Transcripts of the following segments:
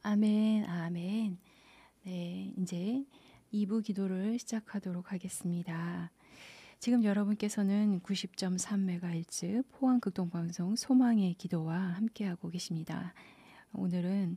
아멘, 아멘. 네, 이제 2부 기도를 시작하도록 하겠습니다. 지금 여러분께서는 90.3MHz 포항극동방송 소망의 기도와 함께하고 계십니다. 오늘은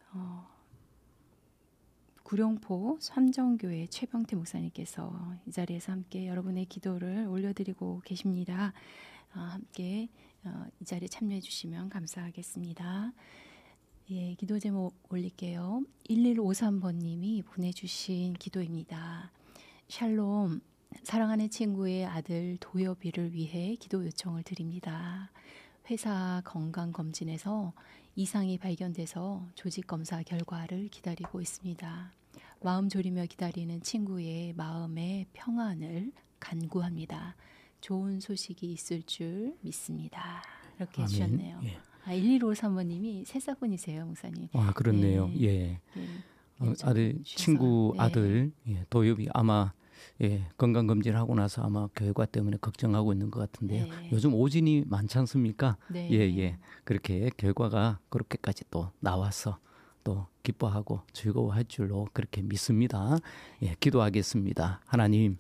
구룡포 삼정교회 최병태 목사님께서 이 자리에서 함께 여러분의 기도를 올려드리고 계십니다. 함께 이 자리에 참여해 주시면 감사하겠습니다. 예, 기도 제목 올릴게요. 1153번님이 보내주신 기도입니다. 샬롬, 사랑하는 친구의 아들 도엽이를 위해 기도 요청을 드립니다. 회사 건강검진에서 이상이 발견돼서 조직검사 결과를 기다리고 있습니다. 마음 졸이며 기다리는 친구의 마음의 평안을 간구합니다. 좋은 소식이 있을 줄 믿습니다. 이렇게 아멘. 해주셨네요. 예. 1153번님이 새싹분이세요, 목사님. 아, 그렇네요. 네. 예. 아들, 주셔서. 친구 네. 아들 도엽이 아마 건강검진을 하고 나서 아마 결과 때문에 걱정하고 있는 것 같은데요. 네. 요즘 오진이 많지 않습니까? 네. 예. 그렇게 결과가 그렇게까지 또 나와서 또 기뻐하고 즐거워할 줄로 그렇게 믿습니다. 예, 기도하겠습니다. 하나님,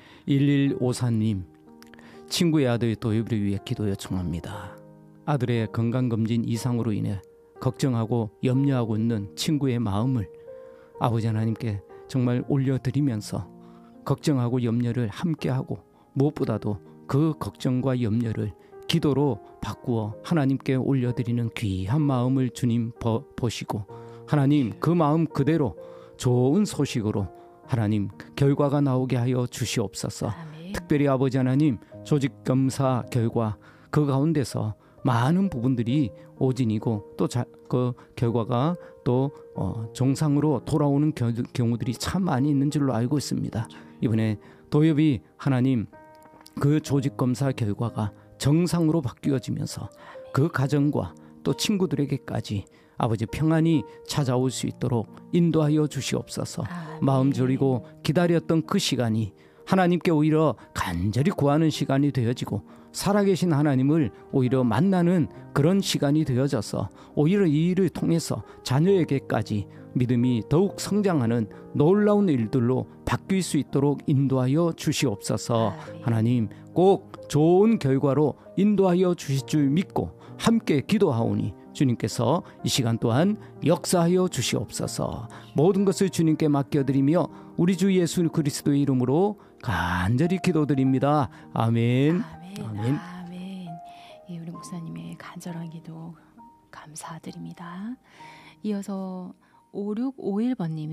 1154님, 친구의 아들 도엽을 위해 기도 요청합니다. 아들의 건강검진 이상으로 인해 걱정하고 염려하고 있는 친구의 마음을 아버지 하나님께 정말 올려드리면서 걱정하고 염려를 함께하고 무엇보다도 그 걱정과 염려를 기도로 바꾸어 하나님께 올려드리는 귀한 마음을 주님 보시고 하나님 그 마음 그대로 좋은 소식으로 하나님 결과가 나오게 하여 주시옵소서. 아멘. 특별히 아버지 하나님 조직검사 결과 그 가운데서 많은 부분들이 오진이고 또 그 결과가 또 정상으로 돌아오는 경우들이 참 많이 있는 줄로 알고 있습니다. 이번에 도엽이 하나님 그 조직검사 결과가 정상으로 바뀌어지면서 그 가정과 또 친구들에게까지 아버지 평안이 찾아올 수 있도록 인도하여 주시옵소서. 마음 졸이고 기다렸던 그 시간이 하나님께 오히려 간절히 구하는 시간이 되어지고 살아계신 하나님을 오히려 만나는 그런 시간이 되어져서 오히려 이 일을 통해서 자녀에게까지 믿음이 더욱 성장하는 놀라운 일들로 바뀔 수 있도록 인도하여 주시옵소서. 하나님 꼭 좋은 결과로 인도하여 주실 줄 믿고 함께 기도하오니 주님께서 이 시간 또한 역사하여 주시옵소서. 모든 것을 주님께 맡겨드리며 우리 주 예수 그리스도의 이름으로 간절히 기도드립니다. 아멘. 아멘. 아멘. 예, 우리 목사님의 간절한 기도 감사드립니다. 이어서 5651번님이